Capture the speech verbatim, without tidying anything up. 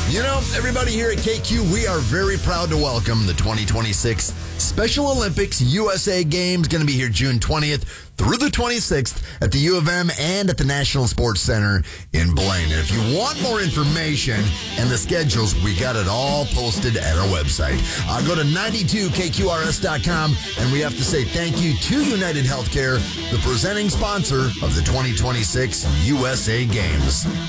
You know, everybody here at K Q, we are very proud to welcome the twenty twenty-six Special Olympics U S A Games. Going to be here June twentieth through the twenty-sixth at the U of M and at the National Sports Center in Blaine. And if you want more information and the schedules, we got it all posted at our website. Uh, go to ninety-two K Q R S dot com, and we have to say thank you to United Healthcare, the presenting sponsor of the twenty twenty-six U S A Games.